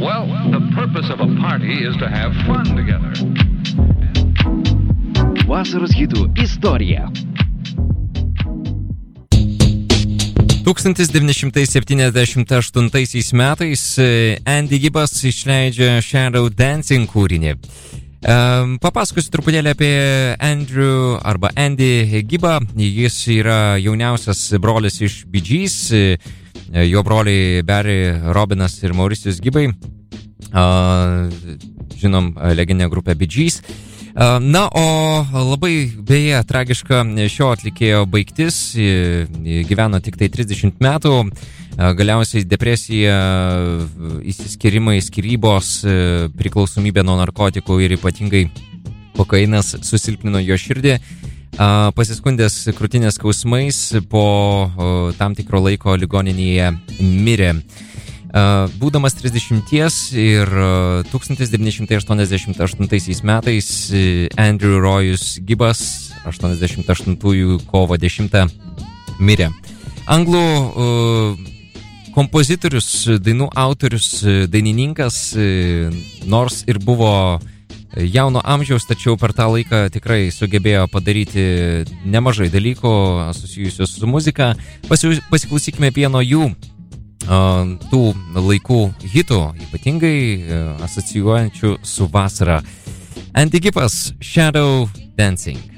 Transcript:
Well, the purpose of a party is to have fun together. Vasaros hitų istorija. 1978 metais Andy Gibbas išleidžia Shadow Dancing kūrinį. Papasakosiu truputėlį apie Andrew arba Andy Gibbą. Jis yra jauniausias brolis iš Bee Gees. Jo broliai Barry, Robinas ir Mauricijus Gibbai. Žinom legendinę grupę Bee Gees. Na, o labai beje tragiška šio atlikėjo baigtis. Gyveno tik tai 30 metų. Galiausiai depresija, įsiskyrimai, skyrybos, priklausomybė nuo narkotikų ir ypatingai kokainas susilpnino jo širdį. Pasiskundęs krūtinės skausmais, po tam tikro laiko ligoninėje mirė. Būdamas 30 ir 1988 metais Andrew Royus Gibbas 88 kovo 10 mirė. Anglų kompozitorius, dainų autorius, dainininkas, nors ir buvo jauno amžiaus, tačiau per tą laiką tikrai sugebėjo padaryti nemažai dalykų susijusių su muzika. Pasiklausykime vieno jų tų laikų hitų, ypatingai asocijuojančių su vasara. Andy Gibbas, Shadow Dancing.